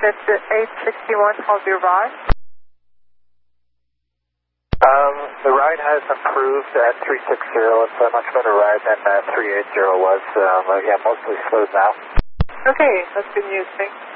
Unit 861, how's your ride? The ride has improved at 360. It's a much better ride than 380 was. Yeah, mostly slowed now. Okay, that's good news. Thanks.